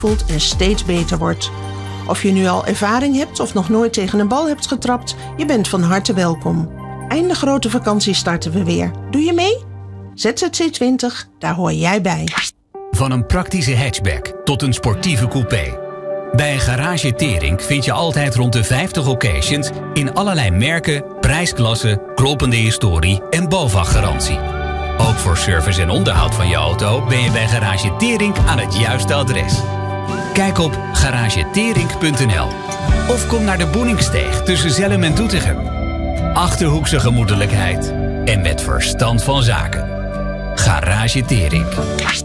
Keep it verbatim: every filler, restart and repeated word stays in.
voelt en steeds beter wordt. Of je nu al ervaring hebt of nog nooit tegen een bal hebt getrapt, je bent van harte welkom. Einde grote vakantie starten we weer. Doe je mee? Z Z C twintig, daar hoor jij bij. Van een praktische hatchback tot een sportieve coupé. Bij een Garage Teringk vind je altijd rond de vijftig occasions in allerlei merken, prijsklassen, kloppende historie en BOVAG-garantie. Ook voor service en onderhoud van je auto ben je bij Garage Teringk aan het juiste adres. Kijk op garage teringk punt n l of kom naar de Boeningsteeg tussen Zelhem en Doetinchem. Achterhoekse gemoedelijkheid en met verstand van zaken. Garage Teringk.